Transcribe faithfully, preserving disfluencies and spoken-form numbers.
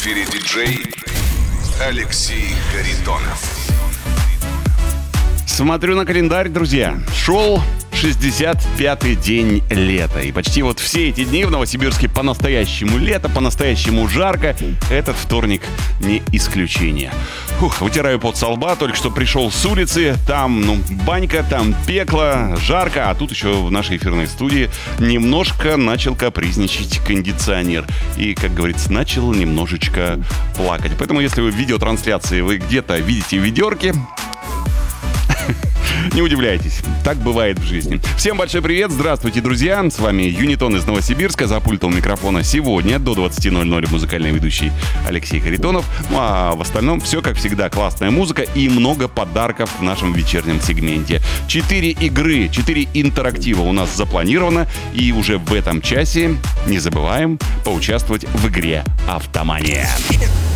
эфире диджей Алексей Харитонов. Смотрю на календарь, друзья. Шел шестьдесят пятый день лета. И почти вот все эти дни в Новосибирске по-настоящему лето, по-настоящему жарко. Этот вторник не исключение. Фух, вытираю пот со лба, только что пришел с улицы. Там, ну, банька, там пекло, жарко. А тут еще в нашей эфирной студии немножко начал капризничать кондиционер. И, как говорится, начал немножечко плакать. Поэтому, если вы в видеотрансляции, вы где-то видите ведерки, не удивляйтесь, так бывает в жизни. Всем большой привет, здравствуйте, друзья. С вами Юнитон из Новосибирска. За пультом микрофона сегодня до двадцати ноль-ноль музыкальный ведущий Алексей Харитонов. Ну а в остальном все, как всегда, классная музыка и много подарков в нашем вечернем сегменте. Четыре игры, четыре интерактива у нас запланировано. И уже в этом часе не забываем поучаствовать в игре «Автомания».